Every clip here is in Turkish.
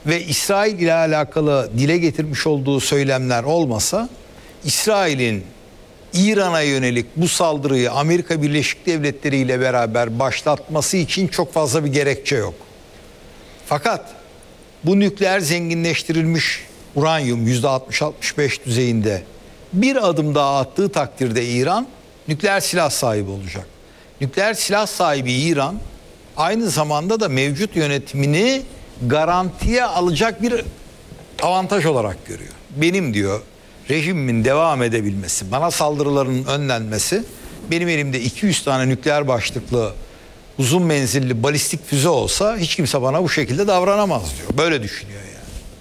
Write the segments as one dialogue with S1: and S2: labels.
S1: ve İsrail ile alakalı dile getirmiş olduğu söylemler olmasa, İsrail'in İran'a yönelik bu saldırıyı Amerika Birleşik Devletleri ile beraber başlatması için çok fazla bir gerekçe yok. Fakat bu nükleer zenginleştirilmiş uranyum %60-65 düzeyinde bir adım daha attığı takdirde İran nükleer silah sahibi olacak. Nükleer silah sahibi İran aynı zamanda da mevcut yönetimini garantiye alacak bir avantaj olarak görüyor. Benim diyor rejimimin devam edebilmesi, bana saldırıların önlenmesi, benim elimde 200 tane nükleer başlıklı uzun menzilli balistik füze olsa hiç kimse bana bu şekilde davranamaz diyor. Böyle düşünüyor yani.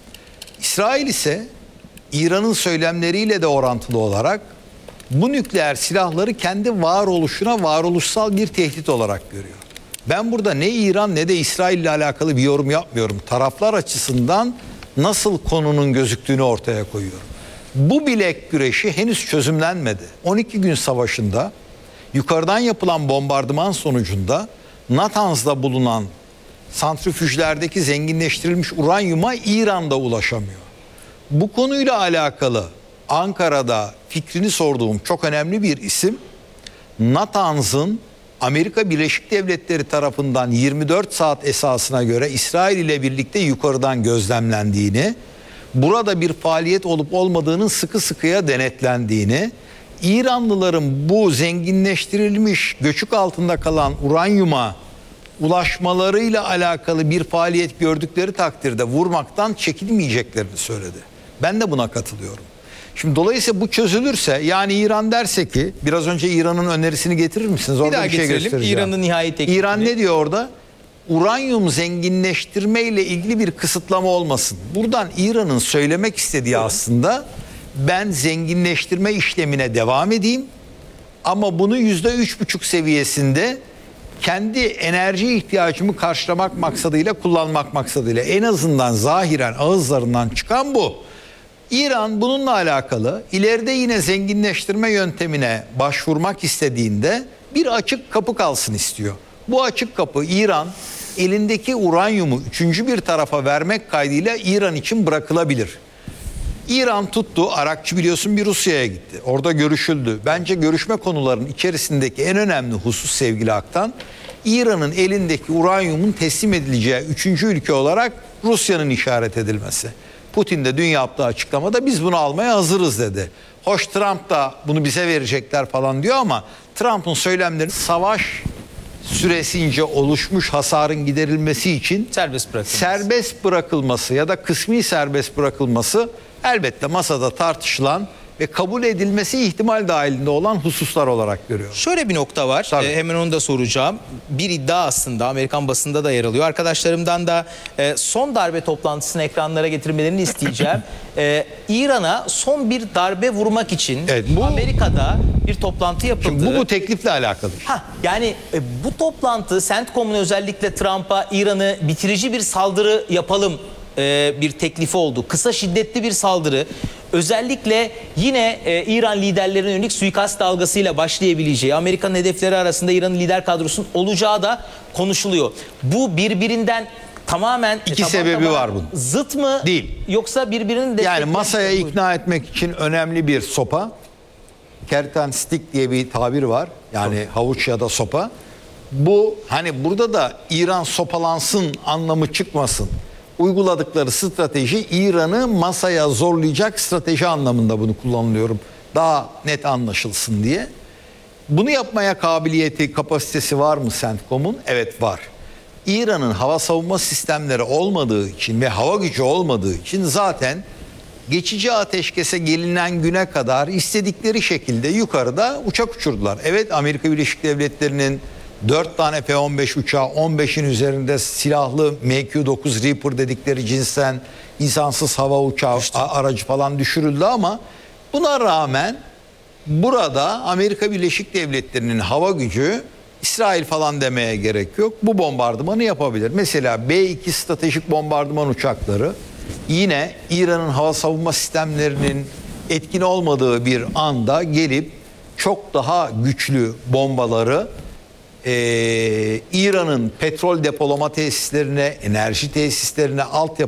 S1: İsrail ise İran'ın söylemleriyle de orantılı olarak bu nükleer silahları kendi varoluşuna varoluşsal bir tehdit olarak görüyor. Ben burada ne İran ne de İsrail ile alakalı bir yorum yapmıyorum. Taraflar açısından nasıl konunun gözüktüğünü ortaya koyuyorum. Bu bilek güreşi henüz çözümlenmedi. 12 gün savaşında yukarıdan yapılan bombardıman sonucunda Natanz'da bulunan santrifüjlerdeki zenginleştirilmiş uranyuma İran'da ulaşamıyor. Bu konuyla alakalı Ankara'da fikrini sorduğum çok önemli bir isim, Natanz'ın Amerika Birleşik Devletleri tarafından 24 saat esasına göre İsrail ile birlikte yukarıdan gözlemlendiğini, burada bir faaliyet olup olmadığının sıkı sıkıya denetlendiğini, İranlıların bu zenginleştirilmiş göçük altında kalan uranyuma ulaşmalarıyla alakalı bir faaliyet gördükleri takdirde vurmaktan çekinmeyeceklerini söyledi. Ben de buna katılıyorum. Şimdi dolayısıyla bu çözülürse, yani İran derse ki, biraz önce İran'ın önerisini getirir misiniz? Orada bir şey göstereceğim.
S2: İran'ın nihai teklifini.
S1: İran ne diyor orada? Uranyum zenginleştirme ile ilgili bir kısıtlama olmasın. Buradan İran'ın söylemek istediği aslında, ben zenginleştirme işlemine devam edeyim ama bunu %3,5 seviyesinde kendi enerji ihtiyacımı karşılamak maksadıyla, kullanmak maksadıyla, en azından zahiren ağızlarından çıkan bu. İran bununla alakalı ileride yine zenginleştirme yöntemine başvurmak istediğinde bir açık kapı kalsın istiyor. Bu açık kapı, İran elindeki uranyumu üçüncü bir tarafa vermek kaydıyla İran için bırakılabilir. İran tuttu, Arakçı biliyorsun bir Rusya'ya gitti. Orada görüşüldü. Bence görüşme konularının içerisindeki en önemli husus sevgili Aktan, İran'ın elindeki uranyumun teslim edileceği üçüncü ülke olarak Rusya'nın işaret edilmesi. Putin de dün yaptığı açıklamada biz bunu almaya hazırız dedi. Hoş, Trump da bunu bize verecekler falan diyor ama Trump'ın söylemleri savaş süresince oluşmuş hasarın giderilmesi için serbest bırakılması ya da kısmi serbest bırakılması elbette masada tartışılan ve kabul edilmesi ihtimal dahilinde olan hususlar olarak görüyorum.
S2: Şöyle bir nokta var. Hemen onu da soracağım. Bir iddia aslında Amerikan basında da yer alıyor. Arkadaşlarımdan da son darbe toplantısını ekranlara getirmelerini isteyeceğim. İran'a son bir darbe vurmak için Amerika'da bir toplantı yapıldı.
S1: Şimdi bu teklifle alakalı.
S2: Yani bu toplantı CENTCOM'un özellikle Trump'a İran'ı bitirici bir saldırı yapalım bir teklifi oldu. Kısa, şiddetli bir saldırı. Özellikle yine İran liderlerine yönelik suikast dalgasıyla başlayabileceği, Amerika'nın hedefleri arasında İran'ın lider kadrosunun olacağı da konuşuluyor. Bu birbirinden tamamen
S1: İki sebebi var bunun.
S2: Zıt mı?
S1: Değil.
S2: Yoksa birbirini destekleyen...
S1: Yani masaya ikna etmek için önemli bir sopa. Kerten stick diye bir tabir var. Yani havuç ya da sopa. Bu hani burada da İran sopalansın anlamı çıkmasın. Uyguladıkları strateji İran'ı masaya zorlayacak strateji anlamında bunu kullanıyorum. Daha net anlaşılsın diye. Bunu yapmaya kabiliyeti, kapasitesi var mı CENTCOM'un? Evet, var. İran'ın hava savunma sistemleri olmadığı için ve hava gücü olmadığı için zaten geçici ateşkese gelinen güne kadar istedikleri şekilde yukarıda uçak uçurdular. Evet, Amerika Birleşik Devletleri'nin 4 tane F-15 uçağı, 15'in üzerinde silahlı MQ-9 Reaper dedikleri cinsten insansız hava uçağı aracı falan düşürüldü ama buna rağmen burada Amerika Birleşik Devletleri'nin hava gücü, İsrail falan demeye gerek yok, bu bombardımanı yapabilir. Mesela B-2 stratejik bombardıman uçakları yine İran'ın hava savunma sistemlerinin etkin olmadığı bir anda gelip çok daha güçlü bombaları İran'ın petrol depolama tesislerine, enerji tesislerine, altyapı